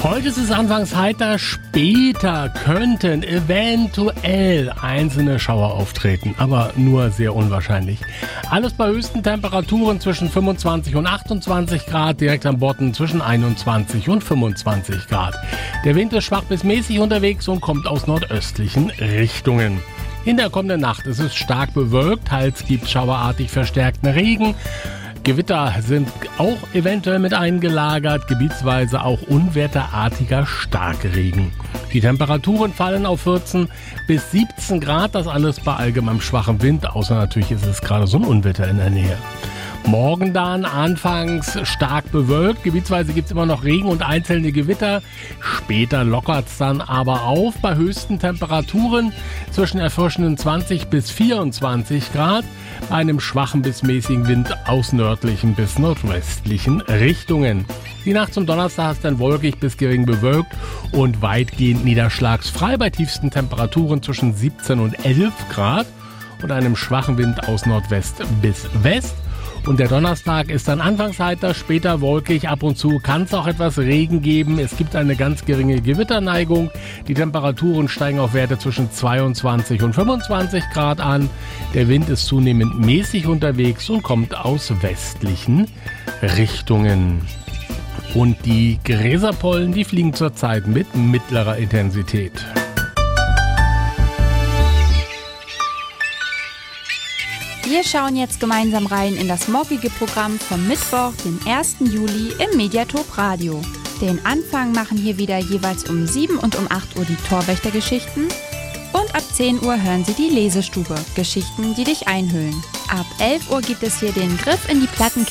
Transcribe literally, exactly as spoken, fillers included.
Heute ist es anfangs heiter, später könnten eventuell einzelne Schauer auftreten, aber nur sehr unwahrscheinlich. Alles bei höchsten Temperaturen zwischen fünfundzwanzig und achtundzwanzig Grad, direkt am Bodden zwischen einundzwanzig und fünfundzwanzig Grad. Der Wind ist schwach bis mäßig unterwegs und kommt aus nordöstlichen Richtungen. In der kommenden Nacht ist es stark bewölkt, teils gibt es schauerartig verstärkten Regen. Gewitter sind auch eventuell mit eingelagert, gebietsweise auch unwetterartiger Starkregen. Die Temperaturen fallen auf vierzehn bis siebzehn Grad, das alles bei allgemein schwachem Wind, außer natürlich ist es gerade so ein Unwetter in der Nähe. Morgen dann anfangs stark bewölkt, gebietsweise gibt es immer noch Regen und einzelne Gewitter. Später lockert es dann aber auf bei höchsten Temperaturen zwischen erfrischenden zwanzig bis vierundzwanzig Grad, bei einem schwachen bis mäßigen Wind aus nördlichen bis nordwestlichen Richtungen. Die Nacht zum Donnerstag ist dann wolkig bis gering bewölkt und weitgehend niederschlagsfrei bei tiefsten Temperaturen zwischen siebzehn und elf Grad und einem schwachen Wind aus Nordwest bis West. Und der Donnerstag ist dann anfangs heiter, später wolkig, ab und zu kann es auch etwas Regen geben. Es gibt eine ganz geringe Gewitterneigung. Die Temperaturen steigen auf Werte zwischen zweiundzwanzig und fünfundzwanzig Grad an. Der Wind ist zunehmend mäßig unterwegs und kommt aus westlichen Richtungen. Und die Gräserpollen, die fliegen zurzeit mit mittlerer Intensität. Wir schauen jetzt gemeinsam rein in das morgige Programm vom Mittwoch, den ersten Juli im Mediatop Radio. Den Anfang machen hier wieder jeweils um sieben und um acht Uhr die Torwächtergeschichten. Und ab zehn Uhr hören Sie die Lesestube, Geschichten, die dich einhüllen. Ab elf Uhr gibt es hier den Griff in die Platten